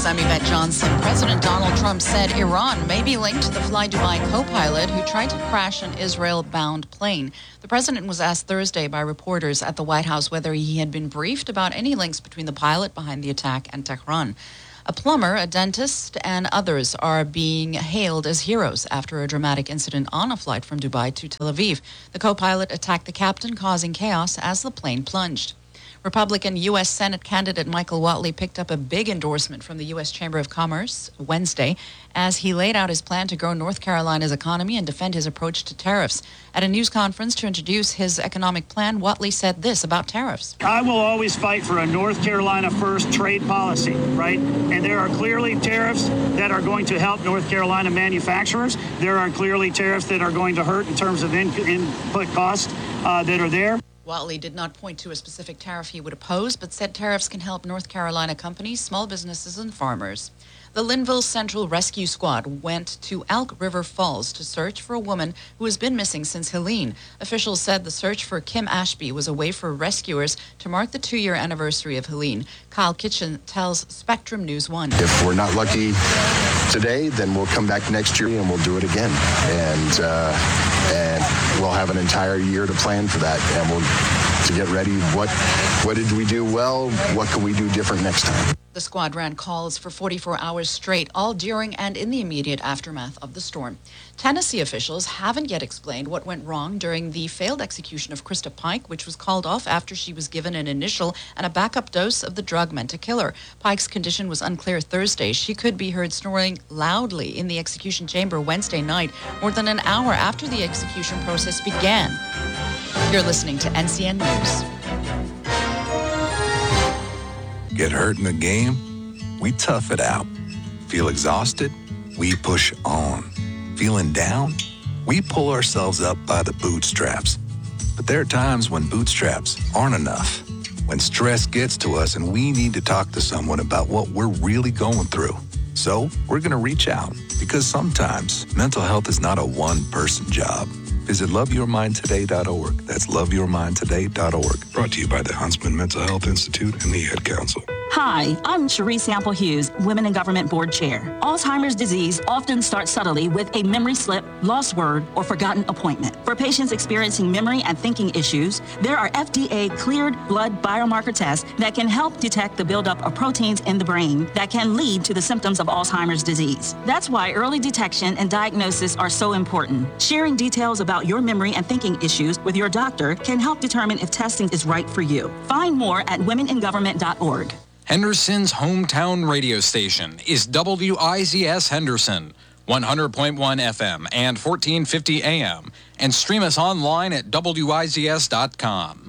I'm Yvette Johnson. President Donald Trump said Iran may be linked to the Fly Dubai co-pilot who tried to crash an Israel-bound plane. The president was asked Thursday by reporters at the White House whether he had been briefed about any links between the pilot behind the attack and Tehran. A plumber, a dentist, and others are being hailed as heroes after a dramatic incident on a flight from Dubai to Tel Aviv. The co-pilot attacked the captain, causing chaos as the plane plunged. Republican U.S. Senate candidate Michael Whatley picked up a big endorsement from the U.S. Chamber of Commerce Wednesday as he laid out his plan to grow North Carolina's economy and defend his approach to tariffs. At a news conference to introduce his economic plan, Whatley said this about tariffs. I will always fight for a North Carolina first trade policy, right? And there are clearly tariffs that are going to help North Carolina manufacturers. There are clearly tariffs that are going to hurt in terms of input costs that are there. Whatley did not point to a specific tariff he would oppose, but said tariffs can help North Carolina companies, small businesses, and farmers. The Linville Central Rescue Squad went to Elk River Falls to search for a woman who has been missing since Helene. Officials said the search for Kim Ashby was a way for rescuers to mark the 2-year anniversary of Helene. Kyle Kitchen tells Spectrum News 1. If we're not lucky today, then we'll come back next year and we'll do it again. And we'll have an entire year to plan for that, and we'll to get ready. What did we do well? What can we do different next time? The squad ran calls for 44 hours straight, all during and in the immediate aftermath of the storm. Tennessee officials haven't yet explained what went wrong during the failed execution of Krista Pike, which was called off after she was given an initial and a backup dose of the drug meant to kill her. Pike's condition was unclear Thursday. She could be heard snoring loudly in the execution chamber Wednesday night, more than an hour after the execution process began. You're listening to NCN News. Get hurt in the game? We tough it out. Feel exhausted? We push on. Feeling down? We pull ourselves up by the bootstraps. But there are times when bootstraps aren't enough. When stress gets to us and we need to talk to someone about what we're really going through. So we're going to reach out, because sometimes mental health is not a one-person job. Visit loveyourmindtoday.org. That's loveyourmindtoday.org. Brought to you by the Huntsman Mental Health Institute and the Ad Council. Hi, I'm Cherie Sample Hughes, Women in Government Board Chair. Alzheimer's disease often starts subtly with a memory slip, lost word, or forgotten appointment. For patients experiencing memory and thinking issues, there are FDA-cleared blood biomarker tests that can help detect the buildup of proteins in the brain that can lead to the symptoms of Alzheimer's disease. That's why early detection and diagnosis are so important. Sharing details about your memory and thinking issues with your doctor can help determine if testing is right for you. Find more at womeningovernment.org. Henderson's hometown radio station is WIZS Henderson, 100.1 FM and 1450 AM, and stream us online at WIZS.com.